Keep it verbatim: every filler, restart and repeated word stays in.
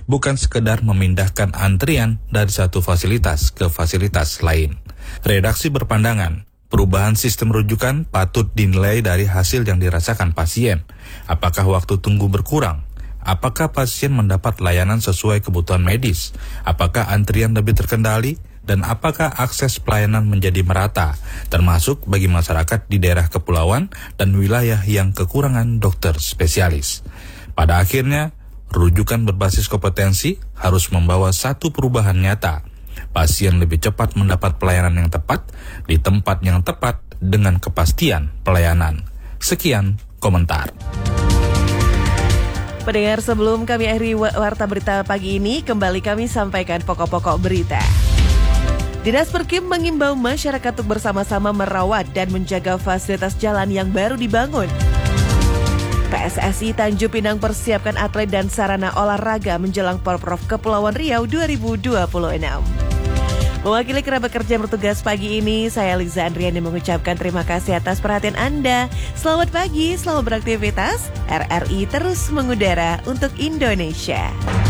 bukan sekedar memindahkan antrian dari satu fasilitas ke fasilitas lain. Redaksi berpandangan, perubahan sistem rujukan patut dinilai dari hasil yang dirasakan pasien. Apakah waktu tunggu berkurang? Apakah pasien mendapat layanan sesuai kebutuhan medis? Apakah antrian lebih terkendali? Dan apakah akses pelayanan menjadi merata, termasuk bagi masyarakat di daerah kepulauan dan wilayah yang kekurangan dokter spesialis? Pada akhirnya, rujukan berbasis kompetensi harus membawa satu perubahan nyata. Pasien lebih cepat mendapat pelayanan yang tepat, di tempat yang tepat, dengan kepastian pelayanan. Sekian komentar. Pendengar, sebelum kami akhiri Warta Berita pagi ini, kembali kami sampaikan pokok-pokok berita. Dinas Perkim mengimbau masyarakat untuk bersama-sama merawat dan menjaga fasilitas jalan yang baru dibangun. P S S I Tanjung Pinang persiapkan atlet dan sarana olahraga menjelang Porprov Kepulauan Riau dua ribu dua puluh enam. Mewakili kerabat kerja bertugas pagi ini, saya Liza Andriani mengucapkan terima kasih atas perhatian Anda. Selamat pagi, selamat beraktivitas. R R I terus mengudara untuk Indonesia.